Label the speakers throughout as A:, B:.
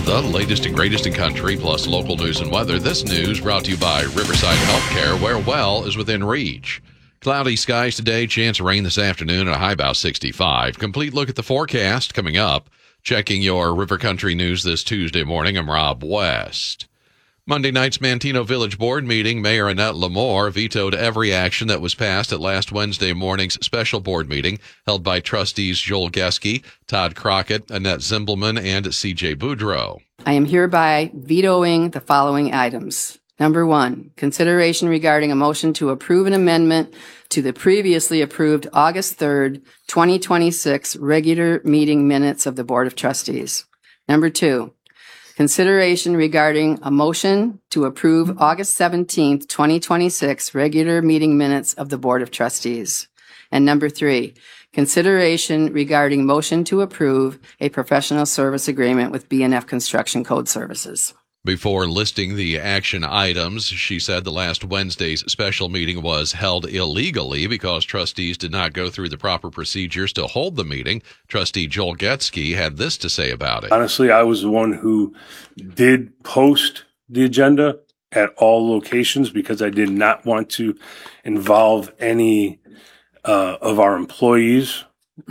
A: the latest and greatest in country, plus local news and weather. This news brought to you by Riverside Healthcare, where well is within reach. Cloudy skies today, chance of rain this afternoon, and a high about 65. Complete look at the forecast coming up. Checking your River Country news this Tuesday morning, I'm Rob West. Monday night's Manteno Village Board meeting, Mayor Annette Lamore vetoed every action that was passed at last Wednesday morning's special board meeting held by trustees Joel Geske, Todd Crockett, Annette Zimbelman, and C.J. Boudreau.
B: I am hereby vetoing the following items. Number 1, consideration regarding a motion to approve an amendment to the previously approved August 3rd, 2026 regular meeting minutes of the Board of Trustees. Number 2, consideration regarding a motion to approve August 17th, 2026 regular meeting minutes of the Board of Trustees. And number 3, consideration regarding motion to approve a professional service agreement with B&F Construction Code Services.
A: Before listing the action items, she said the last Wednesday's special meeting was held illegally because trustees did not go through the proper procedures to hold the meeting. Trustee Joel Geske had this to say about it.
C: Honestly, I was the one who did post the agenda at all locations because I did not want to involve any of our employees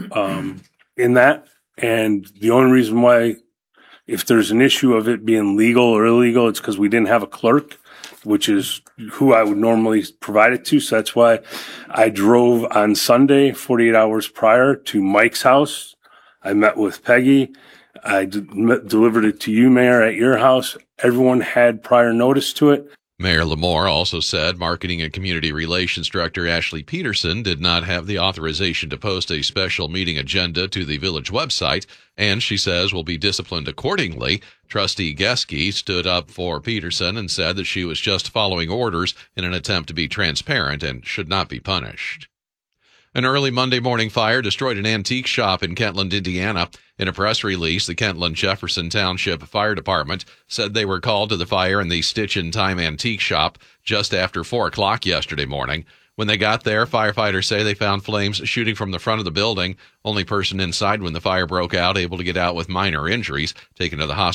C: in that. And the only reason why, if there's an issue of it being legal or illegal, it's because we didn't have a clerk, which is who I would normally provide it to. So that's why I drove on Sunday, 48 hours prior, to Mike's house. I met with Peggy. I delivered it to you, Mayor, at your house. Everyone had prior notice to it.
A: Mayor Lamore also said Marketing and Community Relations Director Ashley Peterson did not have the authorization to post a special meeting agenda to the village website, and she says will be disciplined accordingly. Trustee Geske stood up for Peterson and said that she was just following orders in an attempt to be transparent and should not be punished. An early Monday morning fire destroyed an antique shop in Kentland, Indiana. In a press release, the Kentland Jefferson Township Fire Department said they were called to the fire in the Stitch in Time antique shop just after 4 o'clock yesterday morning. When they got there, firefighters say they found flames shooting from the front of the building. Only person inside when the fire broke out able to get out with minor injuries, taken to the hospital.